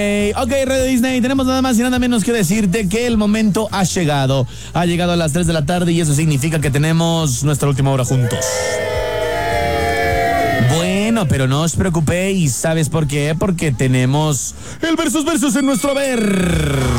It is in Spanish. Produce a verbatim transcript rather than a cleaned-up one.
Ok, Radio Disney, tenemos nada más y nada menos que decirte que el momento ha llegado. Ha llegado a las tres de la tarde y eso significa que tenemos nuestra última hora juntos. Bueno, pero no os preocupéis, ¿sabes por qué? Porque tenemos el versus versus en nuestro haber.